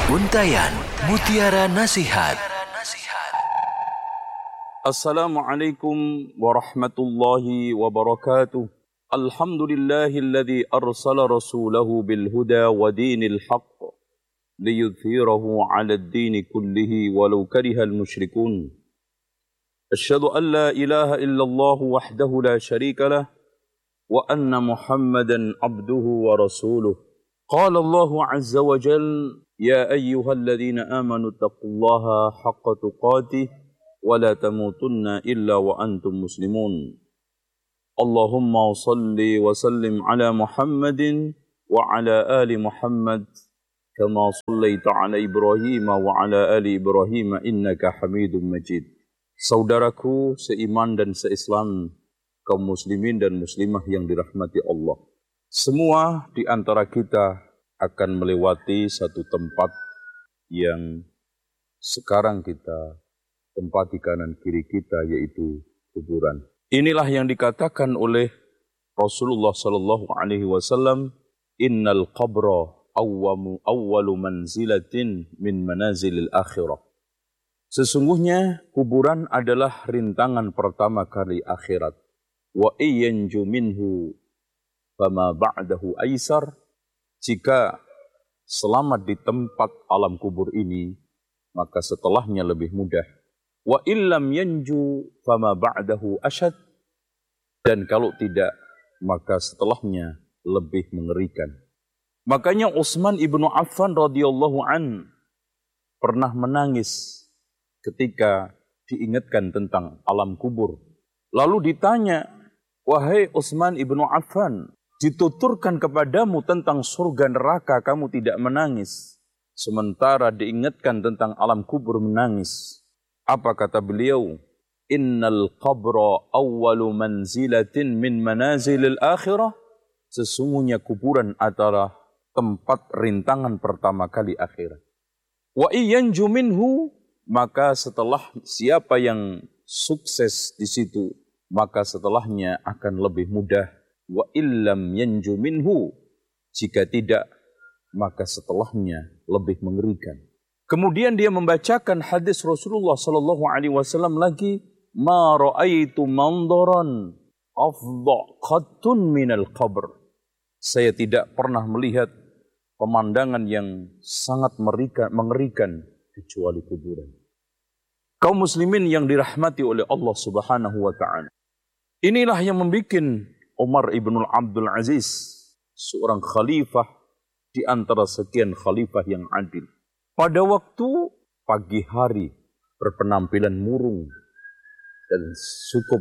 Untayan Mutiara Nasihat. Assalamualaikum warahmatullahi wabarakatuh. Alhamdulillahilladzi arsala rasulahu bil huda wa dinil haqq liyudhhirahu 'alad dini kullihi walau karihal musyrikun. Asyhadu an la ilaha illallah wahdahu la syarika lah wa anna Muhammadan abduhu wa rasuluh. Qala Allah 'azza wa jalla ya ayyuhalladzina amanu taqullaha haqqa tuqatih wa la tamutunna illa wa antum muslimun. Allahumma salli wa sallim ala Muhammadin wa ala ali Muhammad kama sallaita ala Ibrahim wa ala ali Ibrahim innaka Hamidum Majid. Saudaraku seiman dan seislam, kaum muslimin dan muslimah yang dirahmati Allah. Semua di antara kita akan melewati satu tempat yang sekarang kita tempati kanan kiri kita, yaitu kuburan. Inilah yang dikatakan oleh Rasulullah sallallahu alaihi wasallam, innal qabra awwalu manzilatin min manazilil akhirah. Sesungguhnya kuburan adalah rintangan pertama kali akhirat. Wa iyanju minhu fama ba'dahu aisar. Jika selamat di tempat alam kubur ini, maka setelahnya lebih mudah. Wa illam yanju fama ba'dahu asyad. Dan kalau tidak, maka setelahnya lebih mengerikan. Makanya Utsman ibnu Affan radhiyallahu an pernah menangis ketika diingatkan tentang alam kubur. Lalu ditanya, wahai Utsman ibnu Affan, dituturkan kepadamu tentang surga neraka, kamu tidak menangis. Sementara diingatkan tentang alam kubur menangis. Apa kata beliau? Innal qabra awwalu manzilatin min manazilil akhirah. Sesungguhnya kuburan adalah tempat rintangan pertama kali akhirat. Wa iyanju minhu, maka setelah siapa yang sukses di situ, maka setelahnya akan lebih mudah. Wa illam yanju minhu, jika tidak, maka setelahnya lebih mengerikan. Kemudian dia membacakan hadis Rasulullah sallallahu alaihi wasallam lagi, ma ra'aitu mandaran afdha qattun minal qabr. Saya tidak pernah melihat pemandangan yang sangat mengerikan kecuali kuburan. Kaum muslimin yang dirahmati oleh Allah Subhanahu wa taala. Inilah yang membuat Umar ibn Abdul Aziz, seorang khalifah di antara sekian khalifah yang adil. Pada waktu pagi hari berpenampilan murung dan cukup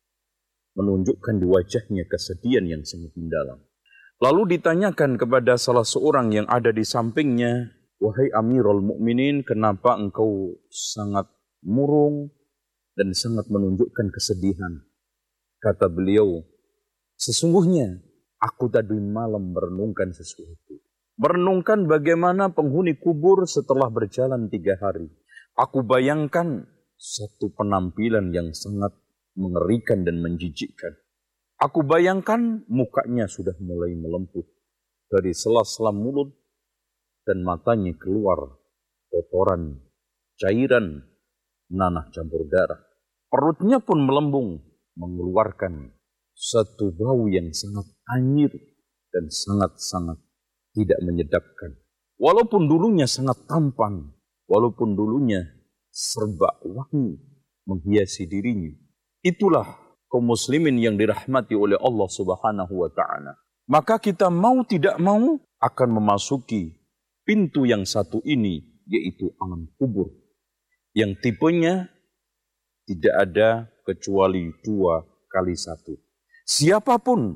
menunjukkan di wajahnya kesedihan yang sangat mendalam. Lalu ditanyakan kepada salah seorang yang ada di sampingnya, wahai Amirul Mukminin, kenapa engkau sangat murung dan sangat menunjukkan kesedihan? Kata beliau, sesungguhnya aku tadi malam merenungkan sesuatu. Merenungkan bagaimana penghuni kubur setelah berjalan 3 hari. Aku bayangkan satu penampilan yang sangat mengerikan dan menjijikkan. Aku bayangkan mukanya sudah mulai melempuh. Dari sela-sela mulut dan matanya keluar kotoran, cairan, nanah campur darah. Perutnya pun melembung, mengeluarkan satu bau yang sangat anyir dan sangat-sangat tidak menyedapkan. Walaupun dulunya sangat tampan, walaupun dulunya serba wangi menghiasi dirinya. Itulah kaum muslimin yang dirahmati oleh Allah Subhanahu wa taala. Maka kita mau tidak mau akan memasuki pintu yang satu ini, yaitu alam kubur. Yang tipenya tidak ada kecuali 2 kali 1. Siapapun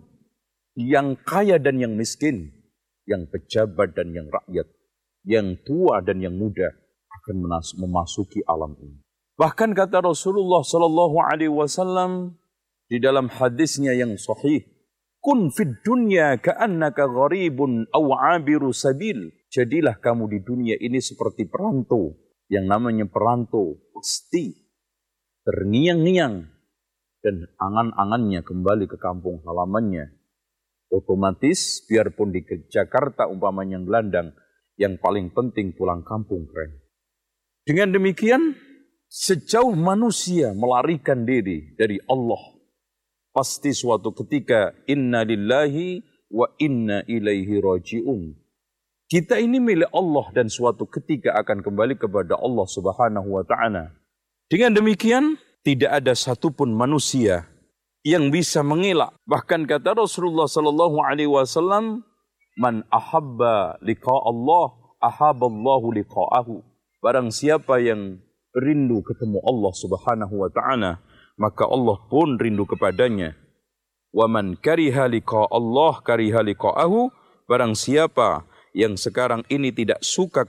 yang kaya dan yang miskin, yang pejabat dan yang rakyat, yang tua dan yang muda akan memasuki alam ini. Bahkan kata Rasulullah sallallahu alaihi wasallam di dalam hadisnya yang sahih, kun fid dunya ka'annaka gharibun aw 'abiru sabil. Jadilah kamu di dunia ini seperti perantau. Yang namanya perantau pasti terngiang-ngiang dan angan-angannya kembali ke kampung halamannya. Otomatis biarpun di Jakarta umpamanya gelandang, Yang paling penting pulang kampung keren. Dengan demikian, sejauh manusia melarikan diri dari Allah, pasti suatu ketika inna lillahi wa inna ilaihi raji'un. Kita ini milik Allah dan suatu ketika akan kembali kepada Allah Subhanahu wa ta'ala. Dengan demikian, tidak ada satupun manusia yang bisa mengelak. Bahkan kata Rasulullah sallallahu alaihi wasallam, "Man ahabba liqa Allah, ahabballahu liqa'ahu." Barang siapa yang rindu ketemu Allah Subhanahu wa ta'ala, maka Allah pun rindu kepadanya. Wa man kariha liqa Allah kariha liqa'ahu. Barang siapa yang sekarang ini tidak suka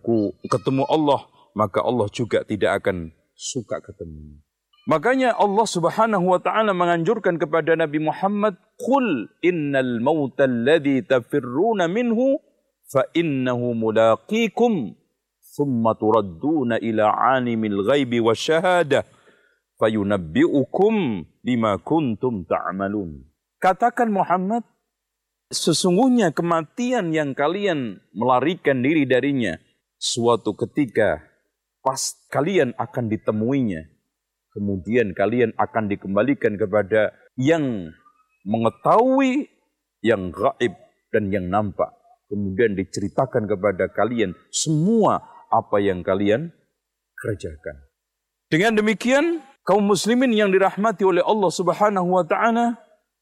ketemu Allah, maka Allah juga tidak akan suka ketemu. Makanya Allah Subhanahu wa ta'ala menganjurkan kepada Nabi Muhammad, "Qul innal mauta alladhi tafirruna minhu fa innahu mulaqikum thumma turadduna ila 'alimil ghaibi wasyahadah fayunabbi'ukum bima kuntum ta'malun." Katakan Muhammad, sesungguhnya kematian yang kalian melarikan diri darinya, suatu ketika pas kalian akan ditemuinya. Kemudian kalian akan dikembalikan kepada yang mengetahui, yang gaib dan yang nampak. Kemudian diceritakan kepada kalian semua apa yang kalian kerjakan. Dengan demikian, kaum muslimin yang dirahmati oleh Allah Subhanahu wa ta'ala,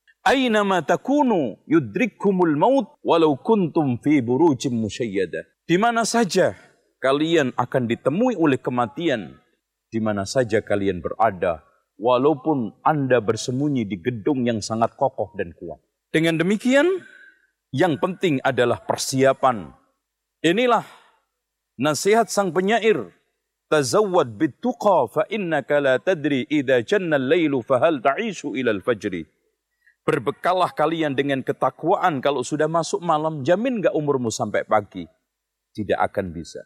aynama takunu yudrikkumul maut walau kuntum fi burujim musyayyadah. Di mana saja kalian akan ditemui oleh kematian, di mana saja kalian berada, walaupun Anda bersembunyi di gedung yang sangat kokoh dan kuat. Dengan demikian, yang penting adalah persiapan. Inilah nasihat sang penyair. Tazawwad bittuqa fa innaka la tadri idza janna al-lailu fahal ta'ishu ila al-fajri. Berbekallah kalian dengan ketakwaan, kalau sudah masuk malam, jamin enggak umurmu sampai pagi? Tidak akan bisa.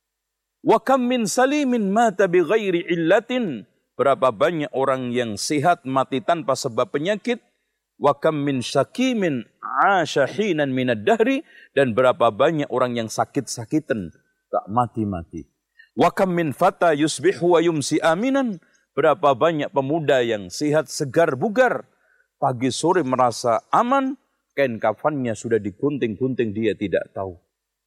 Wa kam min salimin mata bi ghairi illatin. Berapa banyak orang yang sehat mati tanpa sebab penyakit. Wa kam min syakimin asha hinan minad dahri. Dan berapa banyak orang yang sakit-sakitan tak mati-mati. Wa kam min fata yusbihu wa yumsi aminan. Berapa banyak pemuda yang sehat segar bugar, pagi sore merasa aman, kain kafannya sudah digunting-gunting, dia tidak tahu.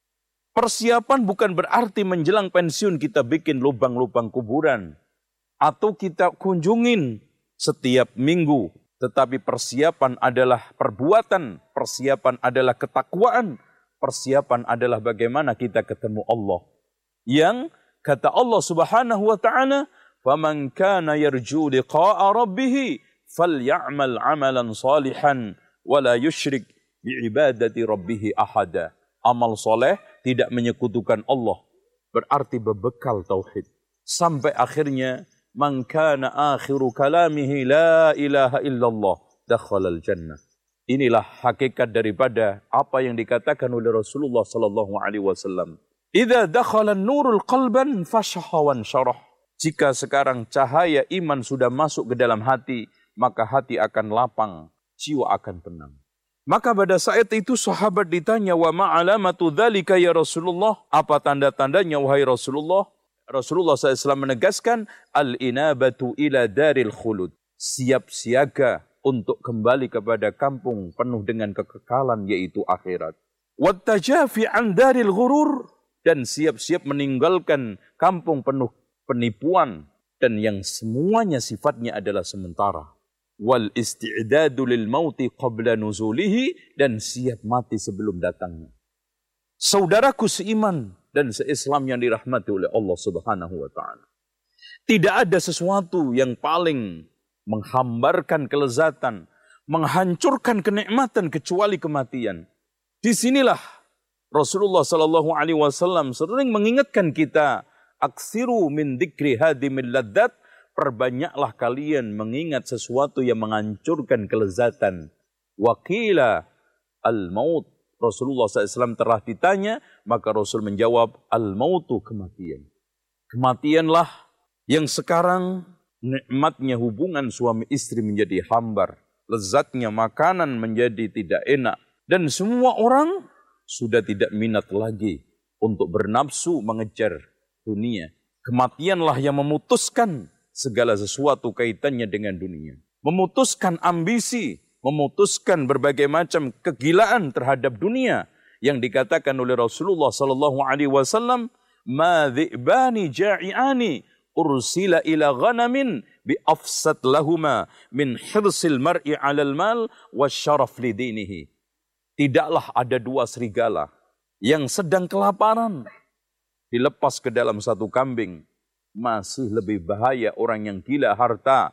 Persiapan bukan berarti menjelang pensiun kita bikin lubang-lubang kuburan atau kita kunjungin setiap minggu. Tetapi persiapan adalah perbuatan, persiapan adalah ketakwaan, persiapan adalah bagaimana kita ketemu Allah. Yang kata Allah Subhanahu wa ta'ala, "Faman kana yarju liqa'a rabbih faly'amal 'amalan salihan wa la yusyrik bi'ibadati rabbih ahada." Amal soleh tidak menyekutukan Allah, berarti berbekal tauhid. Sampai akhirnya, man kana akhiru kalamihi la ilaha illallah dakhalal jannah. Inilah hakikat daripada apa yang dikatakan oleh Rasulullah sallallahu alaihi wasallam. Idza dakhala an-nurul qalban fashahawan syarah. Jika sekarang cahaya iman sudah masuk ke dalam hati, maka hati akan lapang, jiwa akan tenang. Maka pada saat itu sahabat ditanya, wa ma'alamatu dzalika ya Rasulullah? Apa tanda-tandanya wahai Rasulullah? Rasulullah SAW menegaskan, al-inabatu ila daril khulud. Siap siaga untuk kembali kepada kampung penuh dengan kekekalan, yaitu akhirat. Wattajafi an daril ghurur. Dan siap-siap meninggalkan kampung penuh penipuan. Dan yang semuanya sifatnya adalah sementara. Wal isti'dadu lil mauti qabla nuzulihi, dan siap mati sebelum datangnya. Saudaraku seiman dan seislam yang dirahmati oleh Allah Subhanahu wa ta'ala. Tidak ada sesuatu yang paling menghambarkan kelezatan, menghancurkan kenikmatan kecuali kematian. Di sinilah Rasulullah sallallahu alaihi wasallam sering mengingatkan kita, aksiru min dzikri hadimil ladzat. Perbanyaklah kalian mengingat sesuatu yang menghancurkan kelezatan. Waqila al-maut. Rasulullah SAW telah ditanya, maka Rasul menjawab, al-mautu, kematian. Kematianlah yang sekarang nikmatnya hubungan suami istri menjadi hambar. Lezatnya makanan menjadi tidak enak. Dan semua orang sudah tidak minat lagi untuk bernafsu mengejar dunia. Kematianlah yang memutuskan segala sesuatu kaitannya dengan dunia. Memutuskan ambisi, memutuskan berbagai macam kegilaan terhadap dunia yang dikatakan oleh Rasulullah sallallahu alaihi wasallam, "Ma dhi'bani ja'i'ani ursila ila ghanamin bi afsad lahuma min hirsil mar'i 'alal mal wasyaraf li dinihi." Tidaklah ada dua serigala yang sedang kelaparan dilepas ke dalam satu kambing. Masih lebih bahaya orang yang gila harta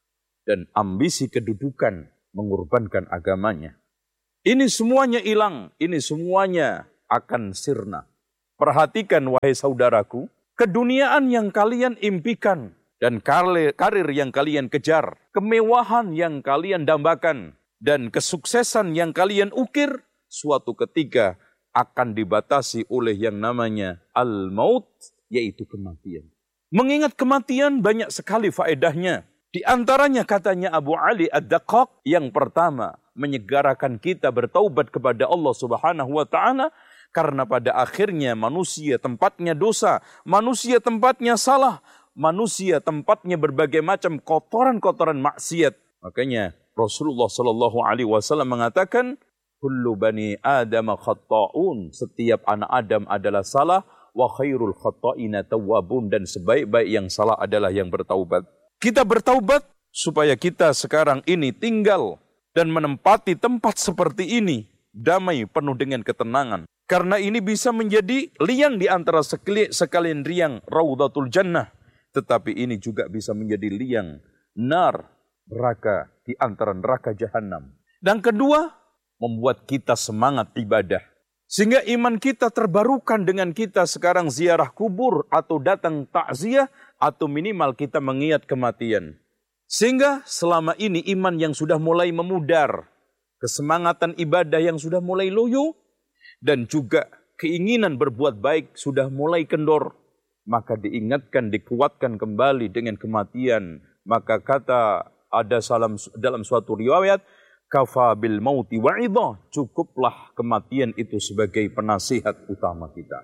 dan ambisi kedudukan mengorbankan agamanya. Ini semuanya hilang, ini semuanya akan sirna. Perhatikan wahai saudaraku, keduniaan yang kalian impikan dan karir yang kalian kejar, kemewahan yang kalian dambakan, dan kesuksesan yang kalian ukir, suatu ketika akan dibatasi oleh yang namanya al-maut, yaitu kematian. Mengingat kematian banyak sekali faedahnya. Di antaranya katanya Abu Ali Ad-Daqqaq, yang pertama menyegarakan kita bertaubat kepada Allah Subhanahu wa taala, karena pada akhirnya manusia tempatnya dosa, manusia tempatnya salah, manusia tempatnya berbagai macam kotoran-kotoran maksiat. Makanya Rasulullah sallallahu alaihi wasallam mengatakan, kullu bani Adam khatta'un, setiap anak Adam adalah salah, wa khairul khatta'ina tawwabun, dan sebaik-baik yang salah adalah yang bertaubat. Kita bertaubat supaya kita sekarang ini tinggal dan menempati tempat seperti ini, damai penuh dengan ketenangan. Karena ini bisa menjadi liang di antara sekalian liang Raudatul Jannah, tetapi ini juga bisa menjadi liang nar, neraka, di antara neraka Jahannam. Dan kedua, membuat kita semangat ibadah. Sehingga iman kita terbarukan dengan kita sekarang ziarah kubur atau datang takziah atau minimal kita mengingat kematian. Sehingga selama ini iman yang sudah mulai memudar, kesemangatan ibadah yang sudah mulai loyo, dan juga keinginan berbuat baik sudah mulai kendor, maka diingatkan, dikuatkan kembali dengan kematian. Maka kata ada dalam suatu riwayat, kafa bil mauti wa'idha, cukuplah kematian itu sebagai penasihat utama kita.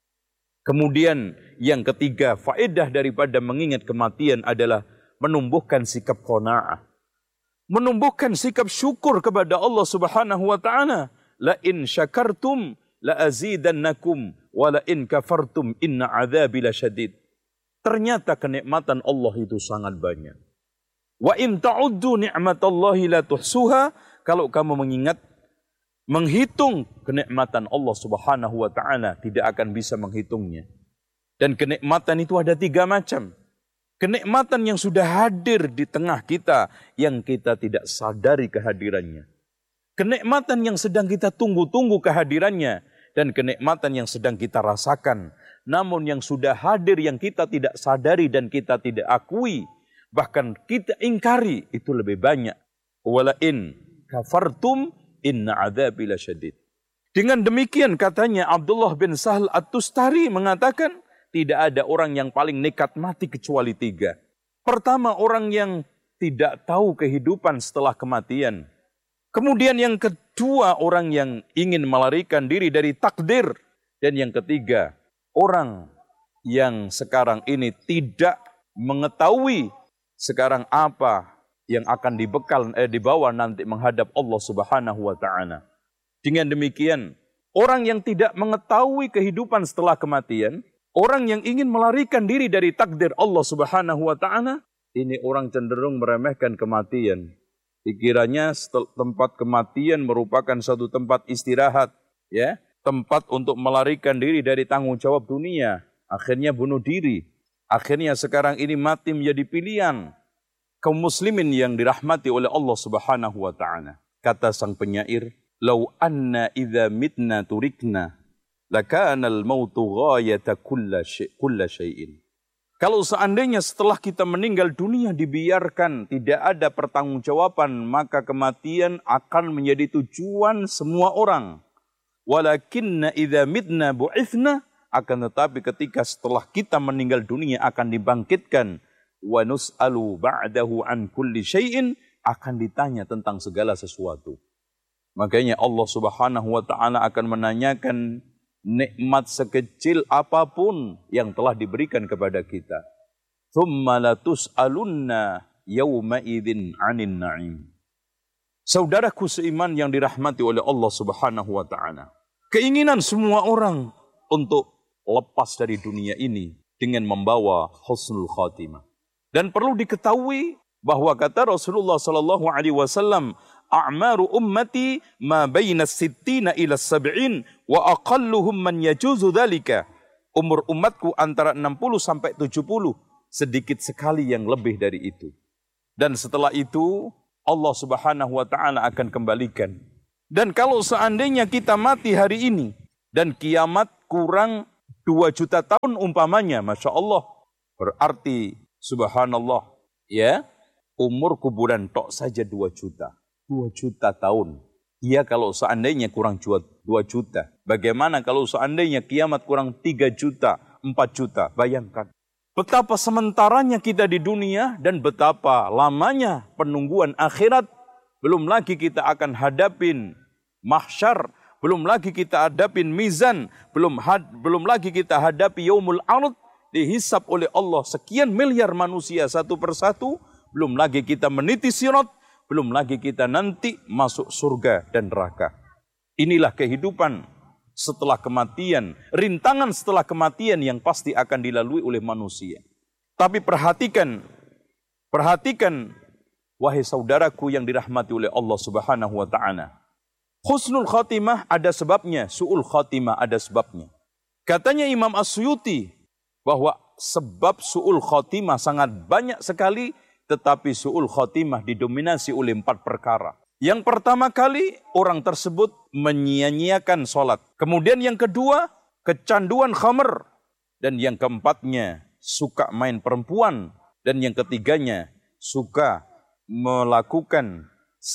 Kemudian yang ketiga, faedah daripada mengingat kematian adalah menumbuhkan sikap qanaah. Menumbuhkan sikap syukur kepada Allah Subhanahu wa taala. La in syakartum la azidannakum wa la in kafartum inna adzabi lasyadid. Ternyata kenikmatan Allah itu sangat banyak. Wa in ta'uddu ni'matallahi la tuhsuha, kalau kamu menghitung kenikmatan Allah Subhanahu wa taala, tidak akan bisa menghitungnya. Dan kenikmatan itu ada 3 macam. Kenikmatan yang sudah hadir di tengah kita, yang kita tidak sadari kehadirannya. Kenikmatan yang sedang kita tunggu-tunggu kehadirannya, dan kenikmatan yang sedang kita rasakan, namun yang sudah hadir yang kita tidak sadari dan kita tidak akui, bahkan kita ingkari, itu lebih banyak. Wala in kafartum inna adzabi lasyadid. Dengan demikian katanya Abdullah bin Sahal At-Tustari mengatakan, tidak ada orang yang paling nekat mati kecuali 3. Pertama, orang yang tidak tahu kehidupan setelah kematian. Kemudian yang kedua, orang yang ingin melarikan diri dari takdir. Dan yang ketiga, orang yang sekarang ini tidak mengetahui sekarang apa yang akan dibawa nanti menghadap Allah Subhanahu wa taala. Dengan demikian, orang yang tidak mengetahui kehidupan setelah kematian, orang yang ingin melarikan diri dari takdir Allah Subhanahu wa taala, ini orang cenderung meremehkan kematian. Dikiranya tempat kematian merupakan satu tempat istirahat, ya, tempat untuk melarikan diri dari tanggung jawab dunia. Akhirnya bunuh diri. Akhirnya sekarang ini mati menjadi pilihan kaum muslimin yang dirahmati oleh Allah Subhanahu wa taala. Kata sang penyair, "Lau anna idza mitna turikna lakana al-mautu ghayata kulla syai'in." Kalau seandainya setelah kita meninggal dunia dibiarkan tidak ada pertanggungjawaban, maka kematian akan menjadi tujuan semua orang. Walakinna idza mitna bu'ithna, akan tetapi ketika setelah kita meninggal dunia akan dibangkitkan, wa nus'alu ba'dahu an kulli syai'in, akan ditanya tentang segala sesuatu. Makanya Allah Subhanahu wa taala akan menanyakan nikmat sekecil apapun yang telah diberikan kepada kita. Tsumma latus'alunna yawma idzin 'anin na'im. Saudaraku seiman yang dirahmati oleh Allah Subhanahu wa taala. Keinginan semua orang untuk lepas dari dunia ini dengan membawa husnul khatimah. Dan perlu diketahui bahwa kata Rasulullah sallallahu alaihi wasallam, a'maru ummati ma baina sittina ila sab'in wa aqalluhum man yajuzu dzalika. Umur umatku antara 60 sampai 70, sedikit sekali yang lebih dari itu. Dan setelah itu Allah Subhanahu wa taala akan kembalikan. Dan kalau seandainya kita mati hari ini dan kiamat kurang 2 juta tahun umpamanya, Masya Allah, berarti subhanallah, ya, umur kuburan tok saja 2 juta. 2 juta tahun. Ya kalau seandainya kurang 2 juta. Bagaimana kalau seandainya kiamat kurang 3 juta, 4 juta. Bayangkan. Betapa sementaranya kita di dunia dan betapa lamanya penungguan akhirat. Belum lagi kita akan hadapin mahsyar. Belum lagi kita hadapin mizan. Belum lagi kita hadapi yaumul ard. Dihisap oleh Allah sekian miliar manusia satu persatu. Belum lagi kita meniti sirat. Belum lagi kita nanti masuk surga dan neraka. Inilah kehidupan setelah kematian, rintangan setelah kematian yang pasti akan dilalui oleh manusia. Tapi perhatikan, wahai saudaraku yang dirahmati oleh Allah Subhanahu wa taala. Husnul khatimah ada sebabnya, su'ul khatimah ada sebabnya. Katanya Imam As-Suyuti bahwa sebab su'ul khatimah sangat banyak sekali, tetapi su'ul khatimah didominasi oleh 4 perkara. Yang pertama kali, orang tersebut menyia-nyiakan sholat. Kemudian yang kedua, kecanduan khamr. Dan yang keempatnya, suka main perempuan. Dan yang ketiganya, suka melakukan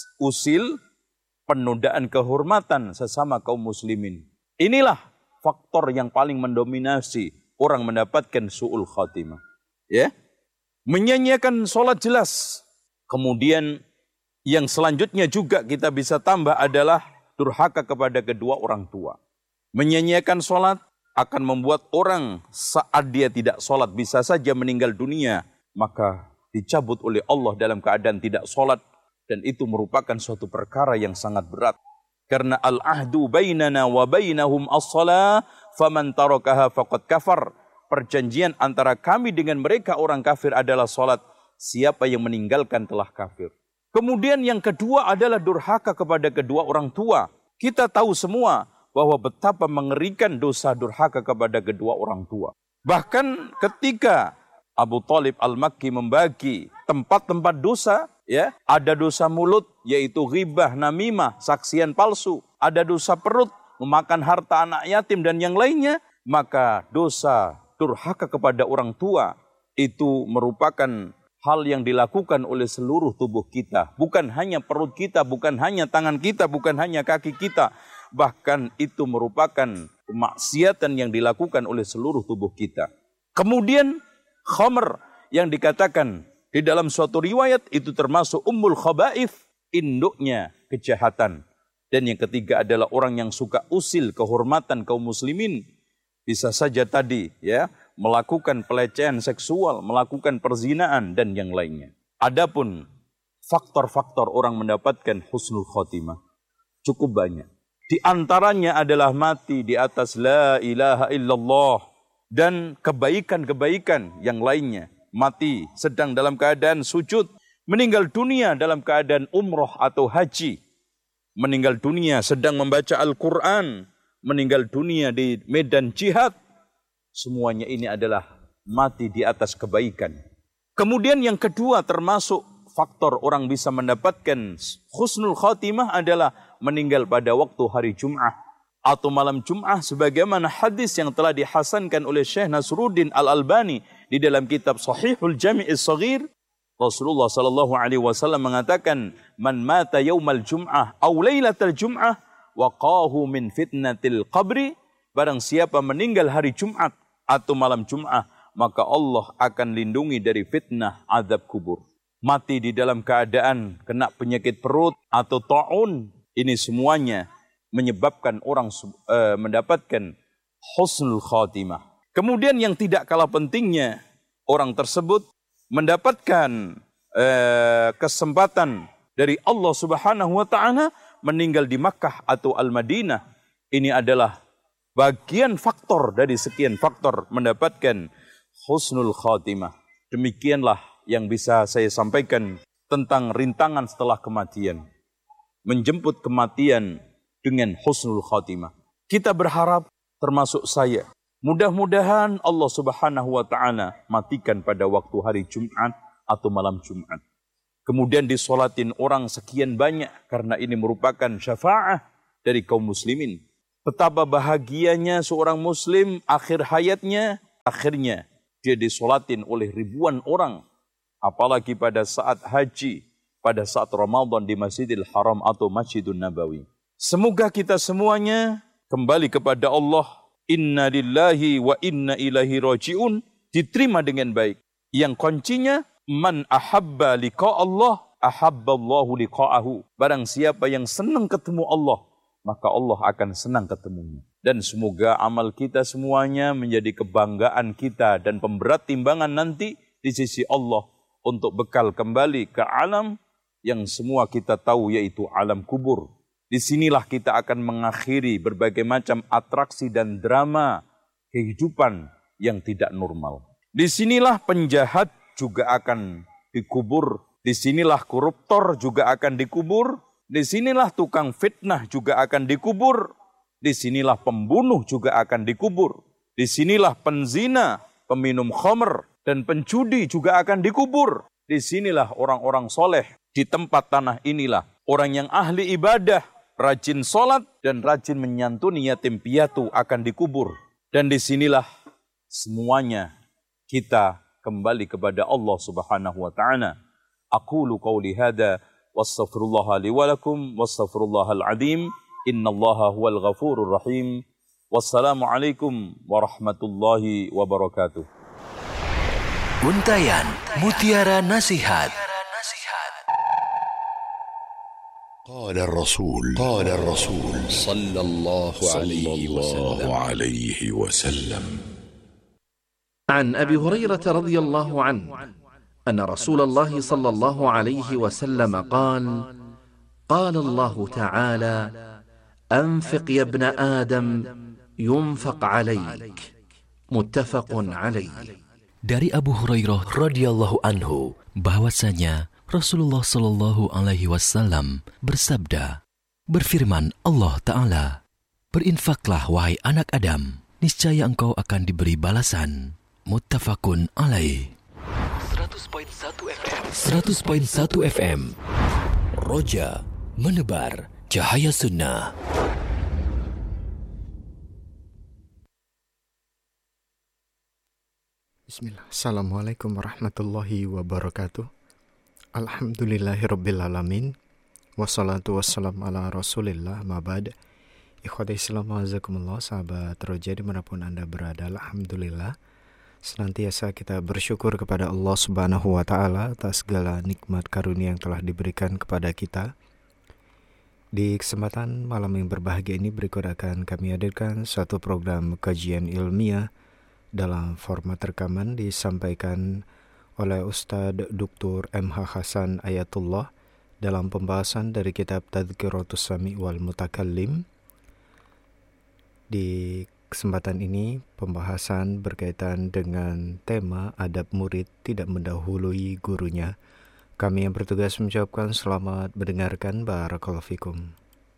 usil penundaan kehormatan sesama kaum muslimin. Inilah faktor yang paling mendominasi orang mendapatkan su'ul khatimah. Ya, menyia-nyiakan sholat jelas. Kemudian yang selanjutnya juga kita bisa tambah adalah durhaka kepada kedua orang tua. Menyia-nyiakan sholat akan membuat orang saat dia tidak sholat bisa saja meninggal dunia. Maka dicabut oleh Allah dalam keadaan tidak sholat. Dan itu merupakan suatu perkara yang sangat berat. Karena al-ahdu bainana wa bainahum as-salah faman tarakaha faqad kafar. Perjanjian antara kami dengan mereka orang kafir adalah sholat. Siapa yang meninggalkan telah kafir. Kemudian yang kedua adalah durhaka kepada kedua orang tua. Kita tahu semua bahwa betapa mengerikan dosa durhaka kepada kedua orang tua. Bahkan ketika Abu Thalib Al-Makki membagi tempat-tempat dosa, ya, ada dosa mulut yaitu ghibah, namimah, saksian palsu, ada dosa perut, memakan harta anak yatim dan yang lainnya, maka dosa durhaka kepada orang tua itu merupakan hal yang dilakukan oleh seluruh tubuh kita. Bukan hanya perut kita, bukan hanya tangan kita, bukan hanya kaki kita. Bahkan itu merupakan kemaksiatan yang dilakukan oleh seluruh tubuh kita. Kemudian khamr yang dikatakan di dalam suatu riwayat itu termasuk ummul khaba'ith, induknya kejahatan. Dan yang ketiga adalah orang yang suka usil kehormatan kaum muslimin. Bisa saja tadi, ya, melakukan pelecehan seksual, melakukan perzinaan dan yang lainnya. Adapun faktor-faktor orang mendapatkan husnul khotimah cukup banyak. Di antaranya adalah mati di atas la ilaha illallah dan kebaikan-kebaikan yang lainnya. Mati sedang dalam keadaan sujud, meninggal dunia dalam keadaan umroh atau haji, meninggal dunia sedang membaca Al-Quran, meninggal dunia di medan jihad. Semuanya ini adalah mati di atas kebaikan. Kemudian yang kedua termasuk faktor orang bisa mendapatkan husnul khatimah adalah meninggal pada waktu hari Jum'ah atau malam Jum'ah, sebagaimana hadis yang telah dihasankan oleh Syekh Nasruddin Al-Albani di dalam kitab Sahihul Jami'is Shaghir. Rasulullah sallallahu alaihi wasallam mengatakan, "Man mata yaumal Jum'ah aw lailatal Jum'ah waqahu min fitnatil qabri." Barang siapa meninggal hari Jumat atau malam Jum'ah, maka Allah akan lindungi dari fitnah azab kubur. Mati di dalam keadaan kena penyakit perut atau ta'un, ini semuanya menyebabkan orang mendapatkan husnul khatimah. Kemudian yang tidak kalah pentingnya, orang tersebut mendapatkan kesempatan dari Allah Subhanahu wa taala meninggal di Makkah atau Al-Madinah. Ini adalah bagian faktor dari sekian faktor mendapatkan husnul khatimah. Demikianlah yang bisa saya sampaikan tentang rintangan setelah kematian. Menjemput kematian dengan husnul khatimah. Kita berharap termasuk saya. Mudah-mudahan Allah Subhanahu wa taala matikan pada waktu hari Jumat atau malam Jumat. Kemudian disolatin orang sekian banyak karena ini merupakan syafaah dari kaum muslimin. Betapa bahagianya seorang muslim akhir hayatnya, akhirnya dia disolatin oleh ribuan orang. Apalagi pada saat haji, pada saat Ramadan di Masjidil Haram atau Masjidun Nabawi. Semoga kita semuanya kembali kepada Allah. Inna lillahi wa inna ilaihi raji'un. Diterima dengan baik. Yang kuncinya, man ahabba liqa Allah, ahabballahu liqa'ahu. Barang siapa yang senang ketemu Allah, maka Allah akan senang ketemunya. Dan semoga amal kita semuanya menjadi kebanggaan kita dan pemberat timbangan nanti di sisi Allah untuk bekal kembali ke alam yang semua kita tahu yaitu alam kubur. Disinilah kita akan mengakhiri berbagai macam atraksi dan drama kehidupan yang tidak normal. Disinilah penjahat juga akan dikubur. Disinilah koruptor juga akan dikubur. Disinilah tukang fitnah juga akan dikubur. Disinilah pembunuh juga akan dikubur. Disinilah penzina, peminum khamr, dan penjudi juga akan dikubur. Disinilah orang-orang soleh. Di tempat tanah inilah orang yang ahli ibadah, rajin sholat, dan rajin menyantuni yatim piatu akan dikubur. Dan disinilah semuanya kita kembali kepada Allah Subhanahu wa ta'ala. Aqulu qawli hadha wastaghfirullaha li wa lakum wastaghfirullahal azim. Innallaha huwal ghafurur rahim. Wassalamualaikum warahmatullahi wabarakatuh. Untayan Mutiara Nasihat. قال الرسول صلى الله عليه وسلم عن أبي هريرة رضي الله عنه أن رسول الله صلى الله عليه وسلم قال الله تعالى أنفق يا ابن آدم ينفق عليك متفق عليه. Dari Abu Hurairah radhiyallahu anhu bahwasanya Rasulullah Shallallahu Alaihi Wasallam bersabda, berfirman Allah Ta'ala, berinfaklah wahai anak Adam, niscaya engkau akan diberi balasan. Muttafaqun alaih. 100.1 FM Roja menebar cahaya sunnah. Bismillah. Assalamualaikum warahmatullahi wabarakatuh. Alhamdulillahirrabbilalamin. Wassalatu wassalamu ala rasulillah ma'bad. Ikhwati Islam wa'azakumullah, sahabat Roja dimanapun Anda berada. Alhamdulillah, senantiasa kita bersyukur kepada Allah Subhanahu wa ta'ala atas segala nikmat karunia yang telah diberikan kepada kita. Di kesempatan malam yang berbahagia ini berikut akan kami hadirkan suatu program kajian ilmiah dalam format rekaman disampaikan oleh Ustadz Dr. M.H. Hasan Ayatullah dalam pembahasan dari kitab Tadhkiratus Sami' wal Mutakallim. Di kesempatan ini pembahasan berkaitan dengan tema adab murid tidak mendahului gurunya. Kami yang bertugas mengucapkan selamat mendengarkan. Barakallahu fikum.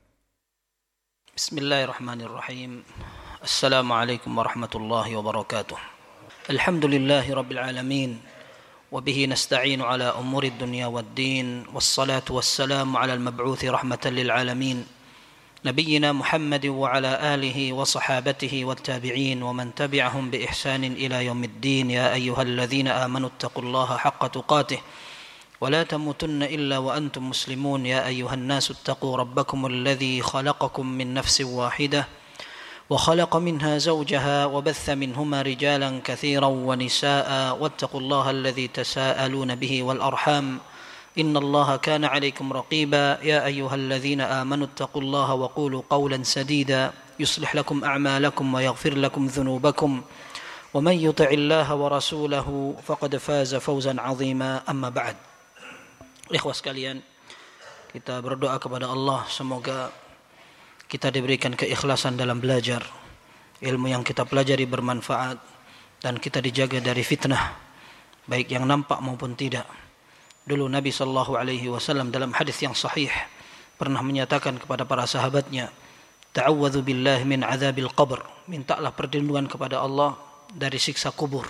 Bismillahirrahmanirrahim. Assalamualaikum warahmatullahi wabarakatuh. Alhamdulillahi rabbil alamin. Wabihi nasta'inu ala umuri dunya waddin. Wassalatu wassalamu ala al-mab'uthi rahmatan lil alamin. Nabiyyina Muhammadin wa ala alihi wa sahabatihi wa tabi'in wa man tabi'ahum bi ihsanin ila yaumiddin. Ya ayyuhalladzina amanu attaqullaha haqqa tuqatih. ولا تموتن إلا وأنتم مسلمون. يا أيها الناس اتقوا ربكم الذي خلقكم من نفس واحدة وخلق منها زوجها وبث منهما رجالا كثيرا ونساء واتقوا الله الذي تساءلون به والأرحام إن الله كان عليكم رقيبا. يا أيها الذين آمنوا اتقوا الله وقولوا قولا سديدا يصلح لكم أعمالكم ويغفر لكم ذنوبكم ومن يطع الله ورسوله فقد فاز فوزا عظيما. أما بعد. Ikhwah sekalian, kita berdoa kepada Allah semoga kita diberikan keikhlasan dalam belajar, ilmu yang kita pelajari bermanfaat, dan kita dijaga dari fitnah baik yang nampak maupun tidak. Dulu Nabi SAW dalam hadis yang sahih pernah menyatakan kepada para sahabatnya, ta'awwadzu billahi min adzabil qabr, mintalah perlindungan kepada Allah dari siksa kubur.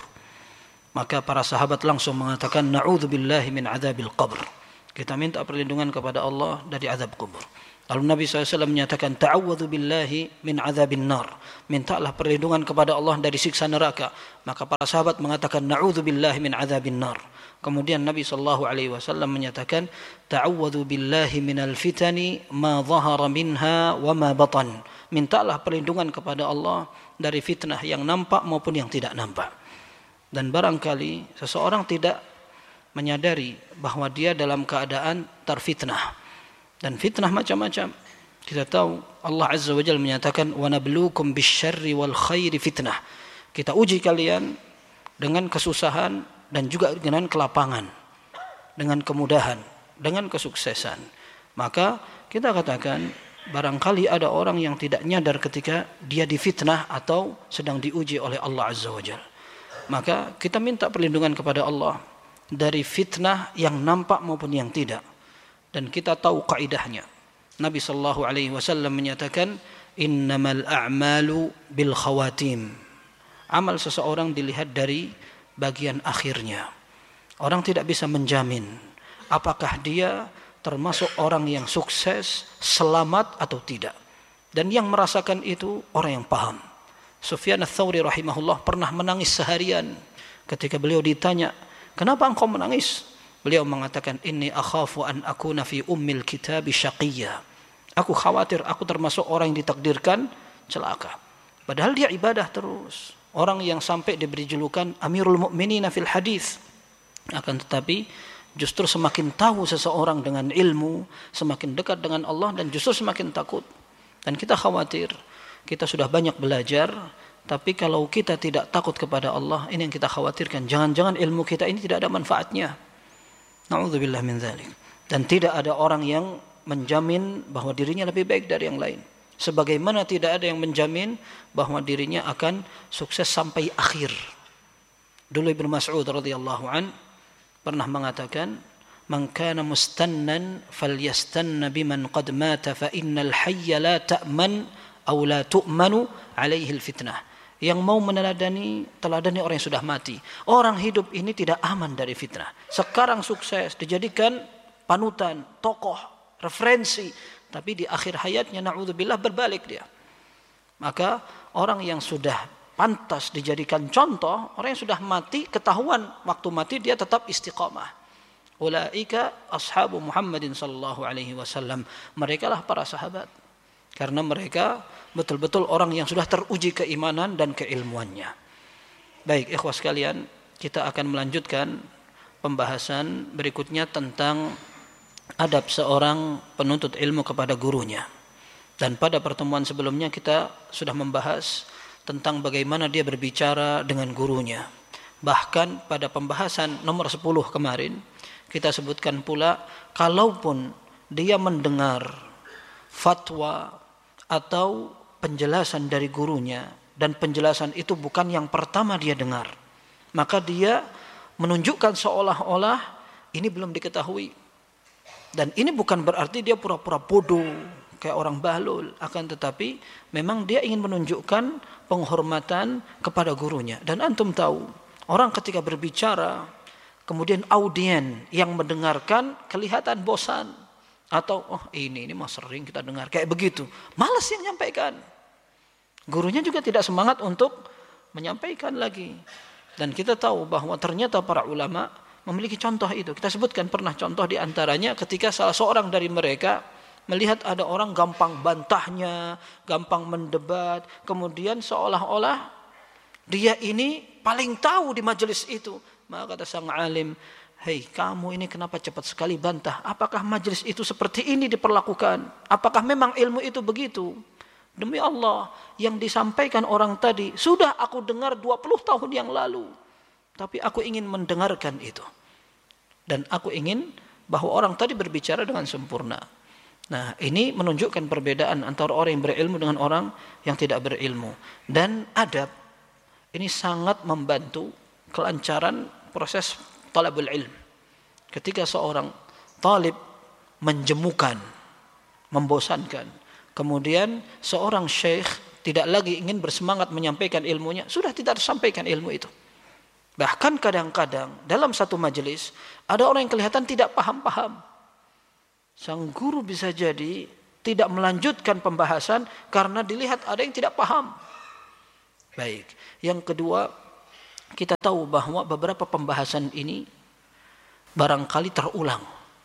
Maka para sahabat langsung mengatakan, na'udzu billahi min adzabil qabr, kita minta perlindungan kepada Allah dari azab kubur. Lalu Nabi SAW menyatakan, ta'awwadzu billahi min adzabin nar, mintalah perlindungan kepada Allah dari siksa neraka. Maka para sahabat mengatakan, na'udzu billahi min adzabin nar. Kemudian Nabi SAW menyatakan, ta'awwadzu billahi minal fitani ma dhahara minha wa ma batan, mintalah perlindungan kepada Allah dari fitnah yang nampak maupun yang tidak nampak. Dan barangkali seseorang tidak menyadari bahwa dia dalam keadaan terfitnah, dan fitnah macam-macam. Kita tahu Allah Azza wa Jalla menyatakan, wa nabluukum bisyarri wal khairi fitnah, kita uji kalian dengan kesusahan dan juga dengan kelapangan, dengan kemudahan, dengan kesuksesan. Maka kita katakan, barangkali ada orang yang tidak nyadar ketika dia difitnah atau sedang diuji oleh Allah Azza wa Jalla. Maka kita minta perlindungan kepada Allah dari fitnah yang nampak maupun yang tidak. Dan kita tahu kaidahnya. Nabi SAW menyatakan, innamal a'malu bil khawatim, amal seseorang dilihat dari bagian akhirnya. Orang tidak bisa menjamin apakah dia termasuk orang yang sukses, selamat atau tidak. Dan yang merasakan itu orang yang paham. Sufyan ats-Tsauri rahimahullah pernah menangis seharian ketika beliau ditanya, kenapa engkau menangis? Beliau mengatakan, inni akhafu an akuna fi ummil kitab syaqiyya, aku khawatir aku termasuk orang yang ditakdirkan celaka. Padahal dia ibadah terus, orang yang sampai diberi julukan Amirul Mukminin fil hadis. Akan tetapi justru semakin tahu seseorang dengan ilmu, semakin dekat dengan Allah, dan justru semakin takut. Dan kita khawatir, kita sudah banyak belajar, tapi kalau kita tidak takut kepada Allah, ini yang kita khawatirkan. Jangan-jangan ilmu kita ini tidak ada manfaatnya. Na'udzubillah min dzalik. Dan tidak ada orang yang menjamin bahwa dirinya lebih baik dari yang lain. Sebagaimana tidak ada yang menjamin bahwa dirinya akan sukses sampai akhir. Dulu Ibnu Mas'ud radhiyallahu an pernah mengatakan, man kana mustannan falyastanna biman qad mata fa innal hayya la ta'man aw la tu'manu alaihi al-fitnah. Yang mau meneladani, teladani orang yang sudah mati. Orang hidup ini tidak aman dari fitnah. Sekarang sukses, dijadikan panutan, tokoh, referensi. Tapi di akhir hayatnya, na'udzubillah, berbalik dia. Maka orang yang sudah pantas dijadikan contoh, orang yang sudah mati, ketahuan waktu mati dia tetap istiqamah. Ulaika ashabu Muhammadin sallallahu alaihi wasallam. Mereka lah para sahabat. Karena mereka betul-betul orang yang sudah teruji keimanan dan keilmuannya. Baik, ikhwah sekalian, kita akan melanjutkan pembahasan berikutnya tentang adab seorang penuntut ilmu kepada gurunya. Dan pada pertemuan sebelumnya kita sudah membahas tentang bagaimana dia berbicara dengan gurunya. Bahkan pada pembahasan nomor 10 kemarin, kita sebutkan pula, kalaupun dia mendengar fatwa atau penjelasan dari gurunya, dan penjelasan itu bukan yang pertama dia dengar, maka dia menunjukkan seolah-olah ini belum diketahui. Dan ini bukan berarti dia pura-pura bodoh kayak orang bahlul, akan tetapi memang dia ingin menunjukkan penghormatan kepada gurunya. Dan antum tahu, orang ketika berbicara kemudian audien yang mendengarkan kelihatan bosan, atau ini mah sering kita dengar kayak begitu, malas yang menyampaikan. Gurunya juga tidak semangat untuk menyampaikan lagi. Dan kita tahu bahwa ternyata para ulama memiliki contoh itu. Kita sebutkan pernah contoh di antaranya ketika salah seorang dari mereka melihat ada orang gampang bantahnya, gampang mendebat, kemudian seolah-olah dia ini paling tahu di majelis itu. Maka kata sang alim, hei kamu ini kenapa cepat sekali bantah? Apakah majelis itu seperti ini diperlakukan? Apakah memang ilmu itu begitu? Demi Allah, yang disampaikan orang tadi sudah aku dengar 20 tahun yang lalu. Tapi aku ingin mendengarkan itu. Dan aku ingin bahwa orang tadi berbicara dengan sempurna. Nah, ini menunjukkan perbedaan antara orang yang berilmu dengan orang yang tidak berilmu. Dan adab ini sangat membantu kelancaran proses talabul ilm. Ketika seorang talib menjemukan, membosankan, kemudian seorang syekh tidak lagi ingin bersemangat menyampaikan ilmunya, sudah tidak disampaikan ilmu itu. Bahkan kadang-kadang dalam satu majelis ada orang yang kelihatan tidak paham-paham. Sang guru bisa jadi tidak melanjutkan pembahasan karena dilihat ada yang tidak paham. Baik. Yang kedua, kita tahu bahwa beberapa pembahasan ini barangkali terulang.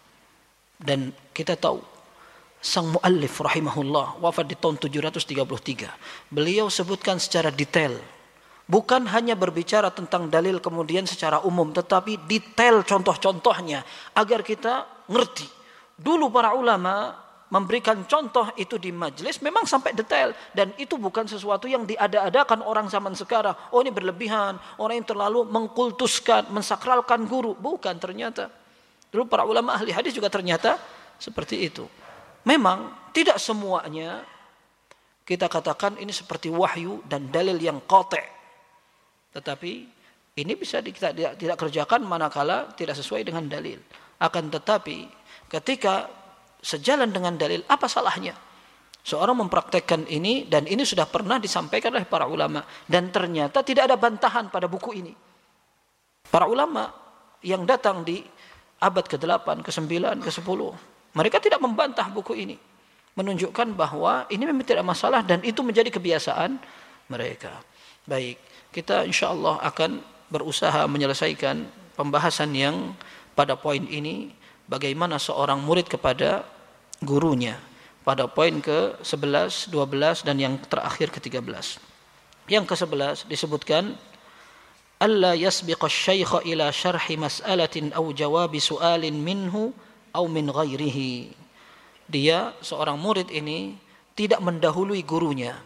Dan kita tahu sang muallif rahimahullah wafat di tahun 733. Beliau sebutkan secara detail. Bukan hanya berbicara tentang dalil kemudian secara umum, tetapi detail contoh-contohnya agar kita ngerti. Dulu para ulama memberikan contoh itu di majelis memang sampai detail, dan itu bukan sesuatu yang diada-adakan orang zaman sekarang. Oh, ini berlebihan, orang yang terlalu mengkultuskan, mensakralkan guru. Bukan, ternyata dulu para ulama ahli hadis juga ternyata seperti itu. Memang tidak semuanya kita katakan ini seperti wahyu dan dalil yang qati'. Tetapi ini bisa kita tidak kerjakan manakala tidak sesuai dengan dalil. Akan tetapi ketika sejalan dengan dalil, apa salahnya seorang mempraktekkan ini? Dan ini sudah pernah disampaikan oleh para ulama, dan ternyata tidak ada bantahan pada buku ini. Para ulama yang datang di abad ke-8, ke-9, ke-10, mereka tidak membantah buku ini, menunjukkan bahwa ini memang tidak masalah dan itu menjadi kebiasaan mereka. Baik, kita insyaallah akan berusaha menyelesaikan pembahasan yang pada poin ini, bagaimana seorang murid kepada gurunya, pada poin ke-11, 12 dan yang terakhir ke-13. Yang ke-11 disebutkan alla yasbiqa asy-syaikha ila syarhi mas'alatin aw jawabi su'alin minhu aw min ghairihi. Dia, seorang murid ini, tidak mendahului gurunya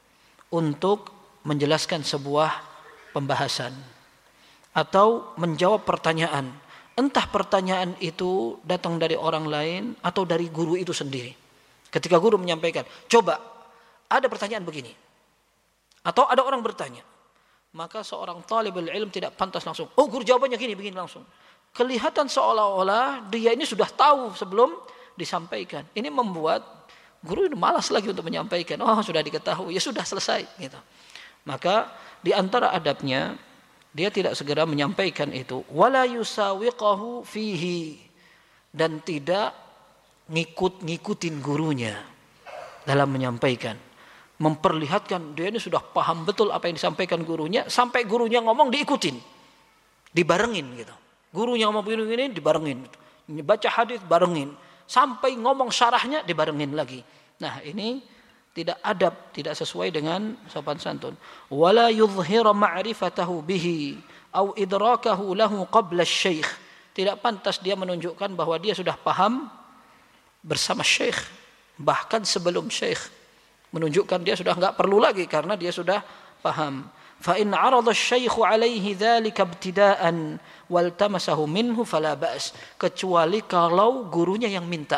untuk menjelaskan sebuah pembahasan atau menjawab pertanyaan. Entah pertanyaan itu datang dari orang lain atau dari guru itu sendiri. Ketika guru menyampaikan, coba ada pertanyaan begini, atau ada orang bertanya, maka seorang talibul ilm tidak pantas langsung, oh guru jawabannya gini, begini langsung. Kelihatan seolah-olah dia ini sudah tahu sebelum disampaikan. Ini membuat guru malas lagi untuk menyampaikan. Oh, sudah diketahui, ya sudah selesai gitu. Maka di antara adabnya, dia tidak segera menyampaikan itu, wala yusawiqahu fihi, dan tidak ngikutin gurunya dalam menyampaikan, memperlihatkan dia ini sudah paham betul apa yang disampaikan gurunya, sampai gurunya ngomong diikutin, dibarengin gitu. Gurunya ngomong begini dibarengin, baca hadis barengin, sampai ngomong syarahnya dibarengin lagi. Nah, ini tidak adab, tidak sesuai dengan sopan santun. Wala yudhhira ma'rifatahu bihi au idrakahu lahu qabla asy-syaikh. Tidak pantas dia menunjukkan bahwa dia sudah paham bersama syekh, bahkan sebelum syekh. Menunjukkan dia sudah enggak perlu lagi karena dia sudah paham. Fa in 'arada asy-syaikhu 'alaihi dzalika ibtida'an waltamasahu minhu fala ba's. Kecuali kalau gurunya yang minta.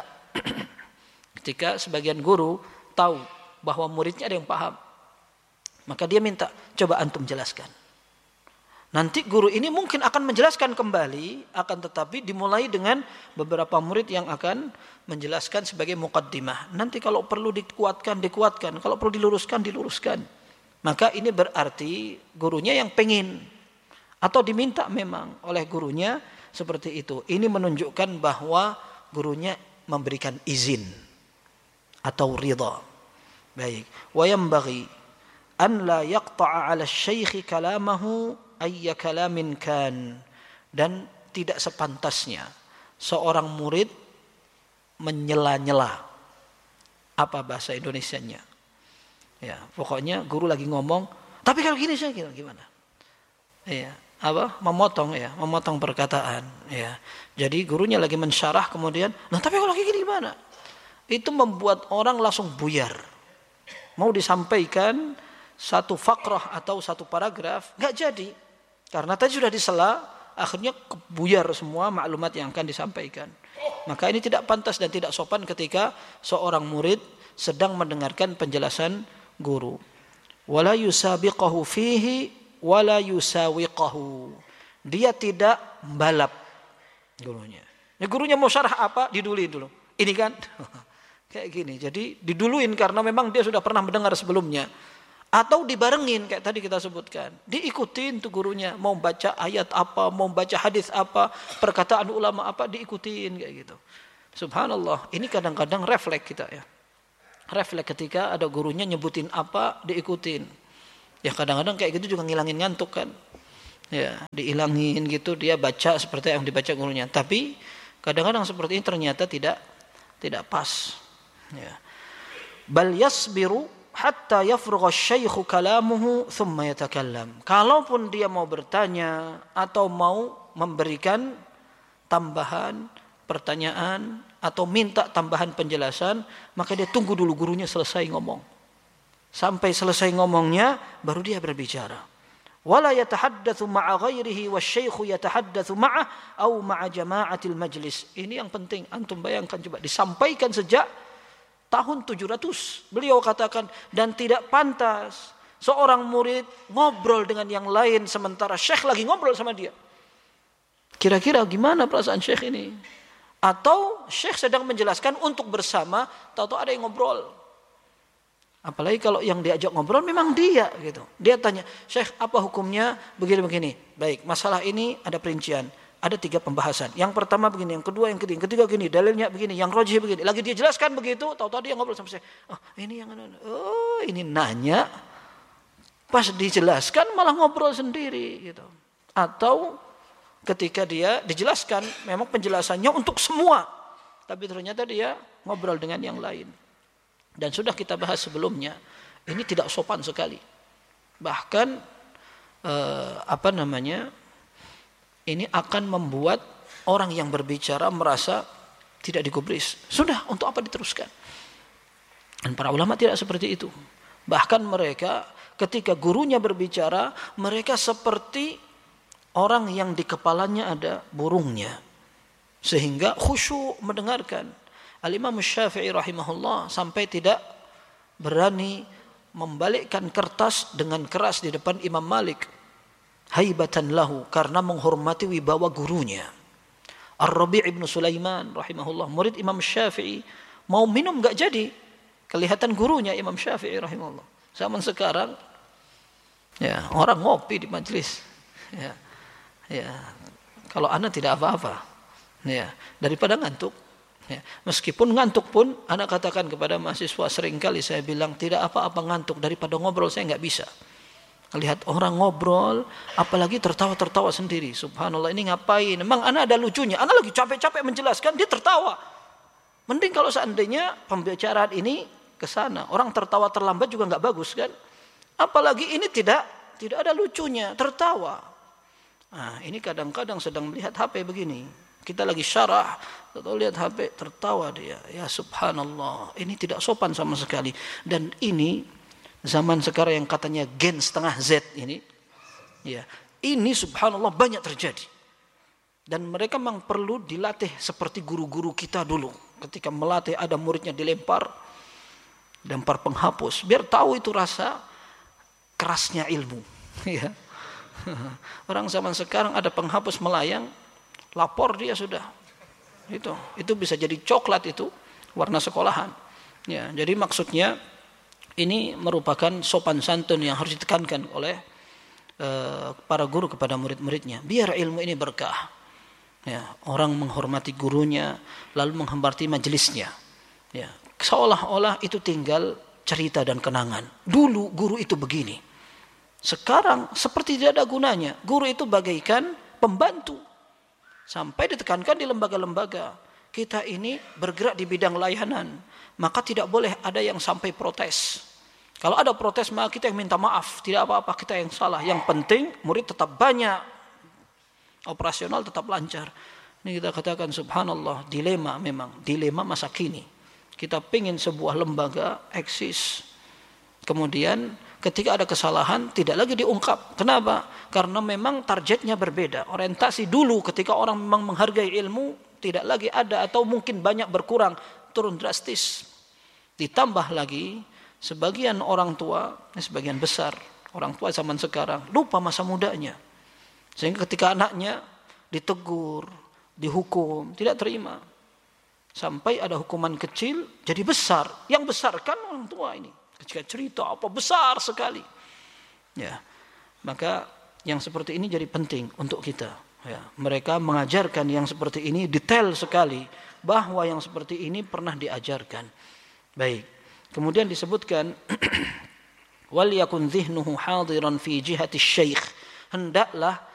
Ketika sebagian guru tahu bahwa muridnya ada yang paham, maka dia minta, coba antum jelaskan. Nanti guru ini mungkin akan menjelaskan kembali, akan tetapi dimulai dengan beberapa murid yang akan menjelaskan sebagai muqaddimah. Nanti kalau perlu dikuatkan, kalau perlu diluruskan. Maka ini berarti gurunya yang pengen atau diminta memang oleh gurunya seperti itu. Ini menunjukkan bahwa gurunya memberikan izin atau ridha. Baik, wa yanbaghi an la yaqta'a 'ala asy-syaikh kalamahu ayya kalamin kan, dan tidak sepantasnya seorang murid menyela-nyela. Apa bahasa Indonesianya? Ya, pokoknya guru lagi ngomong, tapi kalau gini saya gimana? Ya, memotong perkataan, ya. Jadi gurunya lagi mensyarah kemudian, nah tapi kalau gini gimana? Itu membuat orang langsung buyar. mau disampaikan satu fakrah atau satu paragraf, nggak jadi. Karena tadi sudah disela, akhirnya kebuyar semua maklumat yang akan disampaikan. Maka ini tidak pantas dan tidak sopan ketika seorang murid sedang mendengarkan penjelasan guru. Wala yusabiqahu fihi wala yusawiqahu. Dia tidak balap gurunya. Ya, gurunya mau syarah apa, diduluin dulu. Ini kan kayak gini. Jadi diduluin karena memang dia sudah pernah mendengar sebelumnya. Atau dibarengin kayak tadi kita sebutkan. Diikutin tuh gurunya. Mau baca ayat apa, mau baca hadis apa, perkataan ulama apa, diikutin kayak gitu. Subhanallah. Ini kadang-kadang refleks kita ya. Refleks ketika ada gurunya nyebutin apa, diikutin. Ya kadang-kadang kayak gitu juga ngilangin ngantuk kan. Ya, diilangin gitu, dia baca seperti yang dibaca gurunya. Tapi kadang-kadang seperti ini ternyata tidak pas. Ya. Bal yasbiru hatta yafrugha asy-syaikhu kalamuhu thumma yatakallam. Kalaupun dia mau bertanya atau mau memberikan tambahan pertanyaan atau minta tambahan penjelasan, maka dia tunggu dulu gurunya selesai ngomong. Sampai selesai ngomongnya baru dia berbicara. Wala yatahaddatsu ma'a ghairihi wasyaikhu yatahaddatsu ma'ah au ma'a jama'atil majlis. Ini yang penting, antum bayangkan coba, disampaikan sejak tahun 700. Beliau katakan, dan tidak pantas seorang murid ngobrol dengan yang lain sementara syekh lagi ngobrol sama dia. Kira-kira gimana perasaan syekh ini? Atau syekh sedang menjelaskan untuk bersama, tahu-tahu ada yang ngobrol. Apalagi kalau yang diajak ngobrol memang dia gitu. Dia tanya, "Syekh, apa hukumnya begini-begini?" Baik, masalah ini ada perincian, ada 3 pembahasan. Yang pertama begini, yang kedua, yang ketiga gini, dalilnya begini, yang rajih begini. Lagi dia jelaskan begitu, tahu-tahu dia ngobrol sama saya. "Oh, ini yang ini nanya." Pas dijelaskan malah ngobrol sendiri gitu. Atau ketika dia dijelaskan memang penjelasannya untuk semua, tapi ternyata dia ngobrol dengan yang lain. Dan sudah kita bahas sebelumnya, ini tidak sopan sekali. Bahkan ini akan membuat orang yang berbicara merasa tidak digubris. Sudah, untuk apa diteruskan? Dan para ulama tidak seperti itu. Bahkan mereka ketika gurunya berbicara, mereka seperti orang yang di kepalanya ada burungnya, sehingga khusyuk mendengarkan. Al-Imam Syafi'i rahimahullah sampai tidak berani membalikkan kertas dengan keras di depan Imam Malik, haibatan lahu, karena menghormati wibawa gurunya. Ar-Rabi' ibn Sulaiman rahimahullah, murid Imam Syafi'i, mau minum gak jadi, kelihatan gurunya Imam Syafi'i rahimahullah. Zaman sekarang ya orang ngopi di majelis, ya kalau anak tidak apa-apa, ya daripada ngantuk. Ya, meskipun ngantuk pun, anak katakan kepada mahasiswa, seringkali saya bilang tidak apa-apa ngantuk, daripada ngobrol saya nggak bisa. Lihat orang ngobrol, apalagi tertawa-tertawa sendiri. Subhanallah, ini ngapain? Memang anak ada lucunya. Anak lagi capek-capek menjelaskan, dia tertawa. Mending kalau seandainya pembicaraan ini ke sana, orang tertawa terlambat juga nggak bagus kan? Apalagi ini tidak ada lucunya, tertawa. Nah, ini kadang-kadang sedang melihat HP begini. Kita lagi syarah, atau lihat HP, tertawa dia. Ya subhanallah, ini tidak sopan sama sekali. Dan ini zaman sekarang yang katanya gen setengah Z ini, ya ini subhanallah banyak terjadi. Dan mereka memang perlu dilatih seperti guru-guru kita dulu. Ketika melatih ada muridnya dilempar penghapus, biar tahu itu rasa kerasnya ilmu. Ya. Orang zaman sekarang ada penghapus melayang, lapor dia sudah. Itu bisa jadi coklat, itu warna sekolahan. Ya, jadi maksudnya ini merupakan sopan santun yang harus ditekankan oleh para guru kepada murid-muridnya. Biar ilmu ini berkah. Ya, orang menghormati gurunya, lalu menghormati majelisnya. Ya, seolah-olah itu tinggal cerita dan kenangan. Dulu guru itu begini. Sekarang seperti tidak ada gunanya. Guru itu bagaikan pembantu. Sampai ditekankan di lembaga-lembaga, kita ini bergerak di bidang layanan, maka tidak boleh ada yang sampai protes. Kalau ada protes, maka kita yang minta maaf, tidak apa-apa, kita yang salah. Yang penting murid tetap banyak, operasional tetap lancar. Ini kita katakan subhanallah, dilema memang, dilema masa kini. Kita pengen sebuah lembaga eksis, Kemudian ketika ada kesalahan tidak lagi diungkap. Kenapa? Karena memang targetnya berbeda. Orientasi dulu ketika orang memang menghargai ilmu tidak lagi ada atau mungkin banyak berkurang, turun drastis. Ditambah lagi sebagian orang tua, sebagian besar orang tua zaman sekarang lupa masa mudanya. Sehingga ketika anaknya ditegur, dihukum, tidak terima. Sampai ada hukuman kecil jadi besar. Yang besar kan orang tua ini. Ketika cerita apa besar sekali. Ya. Maka yang seperti ini jadi penting untuk kita. Ya. Mereka mengajarkan yang seperti ini detail sekali. Bahwa yang seperti ini pernah diajarkan. Baik. Kemudian disebutkan wal yakun dhihnuhu hadiran fi jihati syekh. Hendaklah